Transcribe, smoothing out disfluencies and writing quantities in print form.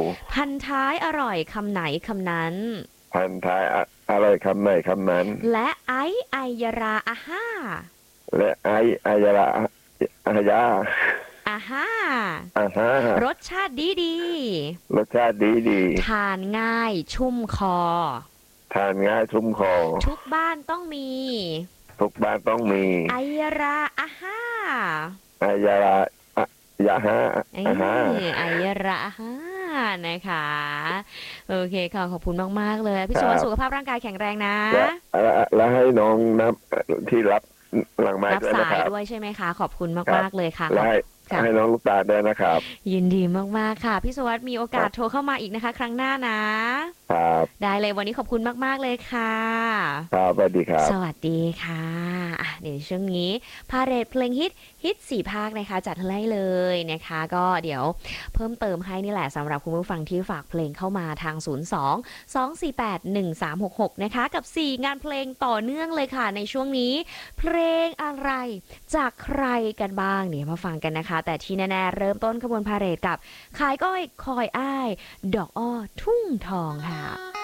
พันท้ายอร่อยคำไหนคำนั้นพันท้ายอะไรคำไหนคำนั้นและไอยราอาห้าและอายาอายาอาห้าอาฮะรสชาติดีดีรสชาติดีทานง่ายชุ่มคอทานง่ายชุ่มคอทุกบ้านต้องมีทุกบ้านต้องมีไอยราอาห้าอายายาฮะอาฮะไอยราอาห้านะคะโอเคค่ะขอบคุณมากๆเลยพี่สวัสดิ์สุขภาพร่างกายแข็งแรงนะและให้น้องนับที่รับหลังไม้รับด้วยสายนะครับด้วยใช่ไหมคะขอบคุณมากๆเลยค่ะและให้น้องลูกตาด้วยนะครับยินดีมากๆค่ะพี่สวัสดิ์มีโอกาสโทรเข้ามาอีกนะคะครั้งหน้านะครับได้เลยวันนี้ขอบคุณมากๆเลยค่ะครับสวัสดีครับสวัสดีค่ะเดี๋ยวช่วงนี้พาเรทเพลงฮิต4 ภาคนะคะจัดให้เลยนะคะก็เดี๋ยวเพิ่มเติมให้นี่แหละสำหรับคุณผู้ฟังที่ฝากเพลงเข้ามาทาง02-248-1366นะคะกับ4งานเพลงต่อเนื่องเลยค่ะในช่วงนี้เพลงอะไรจากใครกันบ้างเดี๋ยวมาฟังกันนะคะแต่ที่แน่ๆเริ่มต้นขบวนพาเหรดกับขายก้อยคอยอ้ายดอกอ้อทุ่งทองค่ะ